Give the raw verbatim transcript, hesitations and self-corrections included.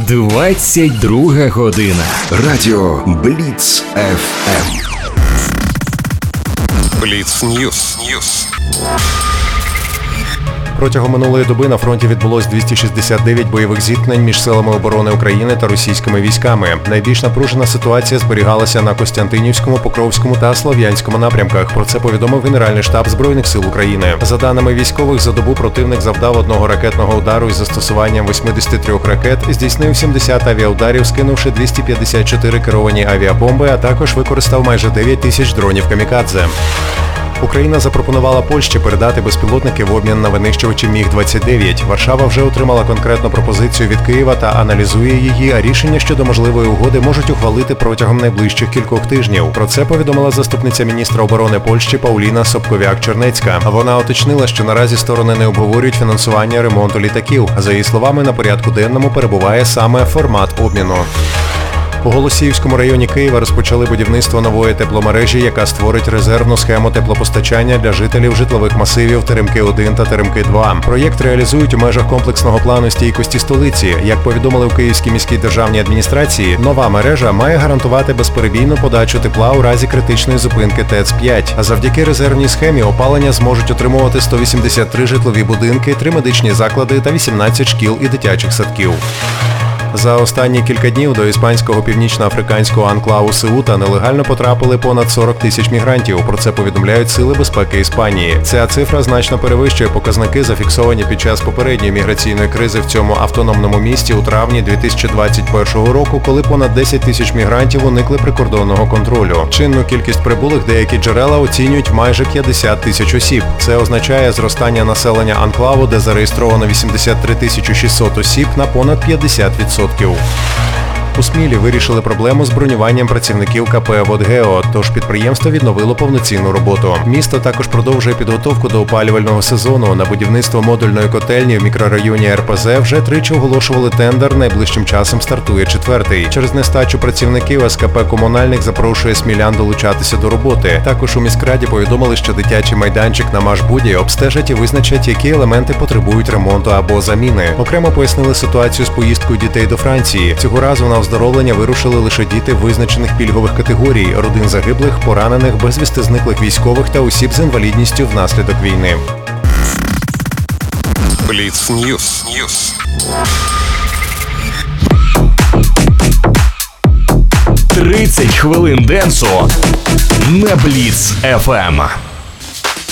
двадцять друга година. Радіо Бліц еф ем. Бліц Ньюс. Ньюс. Протягом минулої доби на фронті відбулось двісті шістдесят дев'ять бойових зіткнень між силами оборони України та російськими військами. Найбільш напружена ситуація зберігалася на Костянтинівському, Покровському та Слов'янському напрямках. Про це повідомив Генеральний штаб Збройних сил України. За даними військових, за добу противник завдав одного ракетного удару із застосуванням вісімдесят три ракет, здійснив сімдесят авіаударів, скинувши двісті п'ятдесят чотири керовані авіабомби, а також використав майже дев'ять тисяч дронів камікадзе. Україна запропонувала Польщі передати безпілотники в обмін на винищувачі Міг двадцять дев'ять. Варшава вже отримала конкретну пропозицію від Києва та аналізує її, а рішення щодо можливої угоди можуть ухвалити протягом найближчих кількох тижнів. Про це повідомила заступниця міністра оборони Польщі Пауліна Собковяк-Чернецька. Вона уточнила, що наразі сторони не обговорюють фінансування ремонту літаків. За її словами, на порядку денному перебуває саме формат обміну. У Голосіївському районі Києва розпочали будівництво нової тепломережі, яка створить резервну схему теплопостачання для жителів житлових масивів Теремки один та Теремки два. Проєкт реалізують у межах комплексного плану стійкості столиці. Як повідомили у Київській міській державній адміністрації, нова мережа має гарантувати безперебійну подачу тепла у разі критичної зупинки ТЕЦ п'ять. А завдяки резервній схемі опалення зможуть отримувати сто вісімдесят три житлові будинки, три медичні заклади та вісімнадцять шкіл і дитячих садків. За останні кілька днів до іспанського північноафриканського анклаву Сеута нелегально потрапили понад сорок тисяч мігрантів. Про це повідомляють Сили безпеки Іспанії. Ця цифра значно перевищує показники, зафіксовані під час попередньої міграційної кризи в цьому автономному місті у травні дві тисячі двадцять першого року, коли понад десять тисяч мігрантів уникли прикордонного контролю. Чинну кількість прибулих деякі джерела оцінюють майже п'ятдесят тисяч осіб. Це означає зростання населення анклаву, де зареєстровано вісімдесят три тисячі шістсот осіб, на понад п'ятдесят відсотків. У Смілі вирішили проблему з бронюванням працівників КП «Водгео», тож підприємство відновило повноцінну роботу. Місто також продовжує підготовку до опалювального сезону. На будівництво модульної котельні в мікрорайоні Ер Пе Зе вже тричі оголошували тендер, найближчим часом стартує четвертий. Через нестачу працівників ес ка пе «Комунальник» запрошує смілян долучатися до роботи. Також у міськраді повідомили, що дитячий майданчик на Машбуді обстежать і визначать, які елементи потребують ремонту або заміни. Окремо пояснили ситуацію з поїздкою дітей до Франції. Цього разу на оздоровлення вирушили лише діти визначених пільгових категорій – родин загиблих, поранених, безвісти зниклих військових та осіб з інвалідністю внаслідок війни. Бліц Ньюс. Ньюс. тридцять хвилин денсу на Бліц еф ем.